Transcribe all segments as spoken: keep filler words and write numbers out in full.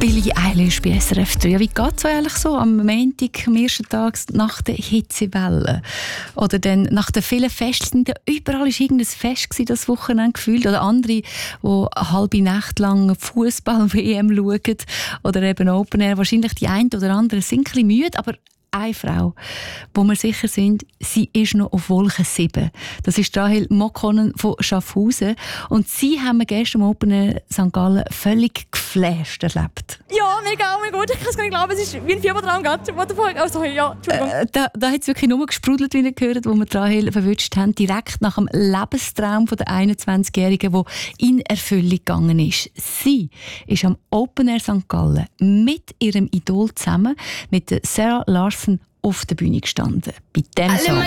Billie Eilish bei S R F drei. Ja, wie geht es eigentlich so am Montag, am ersten Tag nach der Hitzewelle? Oder dann nach den vielen Festen, überall war irgendein Fest gewesen, das Wochenende gefühlt. Oder andere, die eine halbe Nacht lang Fußball-W M schauen. Oder eben Open Air. Wahrscheinlich die einen oder anderen sind ein bisschen müde, aber eine Frau, wo wir sicher sind, sie ist noch auf Wolke sieben. Das ist Rahel Mokkonen von Schaffhausen. Und sie haben wir gestern im Open Air Sankt Gallen völlig geflasht erlebt. Ja, mega, mega gut. Ich kann es gar nicht glauben, es ist wie ein Fiebertraum gerade. What the fuck? Oh, sorry, ja, Entschuldigung. Äh, da da hat es wirklich nur gesprudelt, wie ihr gehört, wo wir Rahel verwünscht haben, direkt nach dem Lebenstraum von der einundzwanzigjährigen, der in Erfüllung gegangen ist. Sie ist am Open Air Sankt Gallen mit ihrem Idol zusammen, mit Sarah Larson, auf der Bühne gestanden. Bei dem Song.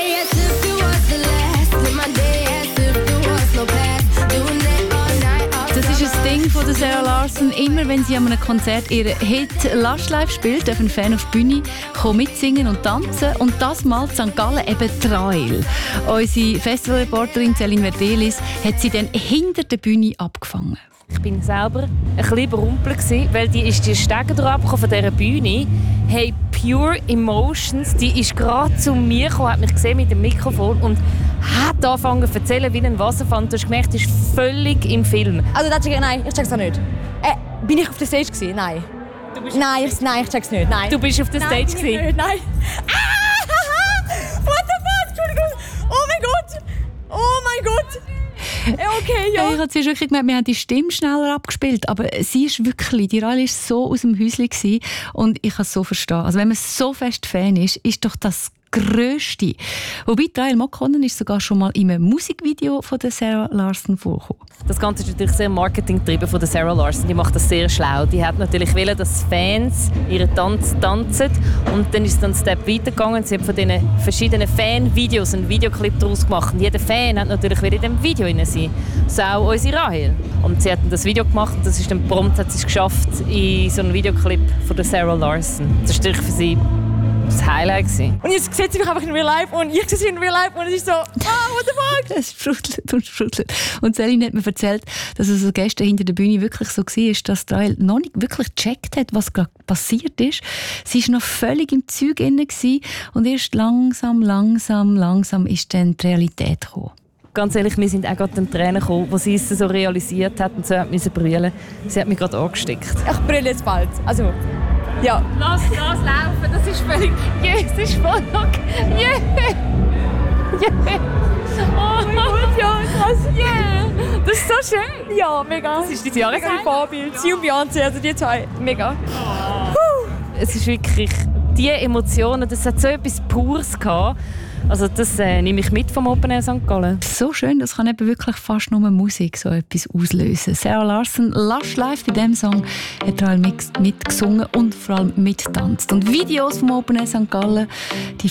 Das ist ein Ding von der Sarah Larson. Immer wenn sie an einem Konzert ihren Hit «Last Life» spielt, darf ein Fan auf die Bühne kommen, mitsingen und tanzen. Und das mal in Sankt Gallen eben Trail. Unsere Festivalreporterin Céline Verdelis hat sie dann hinter der Bühne abgefangen. Ich bin selber ein bisschen berumpelt, weil die ist die Stege runtergekommen von dieser Bühne. Hey, Pure Emotions, die ist gerade zu mir gekommen, hat mich gesehen mit dem Mikrofon und hat angefangen zu erzählen wie ein Wasserfall. Du hast gemerkt, die ist völlig im Film. Also das, nein, ich check's auch nicht. Äh, bin ich auf der Stage gewesen? Nein. Du bist nein, ich, nein, ich check's nicht. Nein. Du bist auf der Stage nein, gewesen? Nicht, nein. Ah, what the fuck? Entschuldigung. Oh mein Gott. Oh mein Gott. Okay, ja. Ich habe zuerst wirklich gemerkt, wir haben die Stimme schneller abgespielt, aber sie ist wirklich, die Rolle war so aus dem Häuschen gewesen, und ich kann es so verstehen. Also wenn man so fest Fan ist, ist doch das Grösste. Wobei Rahel Mokkonen ist sogar schon mal in einem Musikvideo von der Sarah Larson vorgekommen. Das Ganze ist natürlich sehr marketinggetrieben von der Sarah Larson. Die macht das sehr schlau. Die hat natürlich wollen, dass Fans ihren Tanz tanzen. Und dann ist es dann einen Step weitergegangen. Sie hat von diesen verschiedenen Fan-Videos einen Videoclip daraus gemacht. Und jeder Fan hat natürlich in diesem Video sein. So auch unsere Rahel. Und sie hat dann das Video gemacht und das ist dann prompt, hat sie es geschafft in so einem Videoclip von der Sarah Larson. Das ist natürlich für sie das Highlight gewesen. Und jetzt sieht sie mich einfach in Real Life und ich sehe sie in Real Life und es ist so, ah, what the fuck? Es sprudelt und sprudelt. Und Céline hat mir erzählt, dass es so gestern hinter der Bühne wirklich so war, dass Rahel noch nicht wirklich gecheckt hat, was gerade passiert ist. Sie war noch völlig im Zeug inne und erst langsam, langsam, langsam ist dann die Realität gekommen. Ganz ehrlich, wir sind auch gerade den Tränen gekommen, als sie es so realisiert hat und so hat müssen brüllen. Sie hat mich gerade angesteckt. Ich brülle jetzt bald. Also, ja. Lass das laufen, das ist völlig... Yeah, es ist voll okay. Yeah. Yeah. Oh mein Gott, ja, krass. Yeah. Das ist so schön. Ja, mega. Das ist dein Jahreszeit. Mega Vorbild. Sie und Beyoncé, also die zwei. Mega. Oh. Es ist wirklich... Die Emotionen, das hat so etwas Pures gehabt. Also das äh, nehme ich mit vom Open Air Sankt Gallen. So schön, das kann eben wirklich fast nur Musik so etwas auslösen. Sarah Larson, «Last Life», bei diesem Song hat Rahel mitgesungen und vor allem mitgetanzt. Und Videos vom Open Air Sankt Gallen, die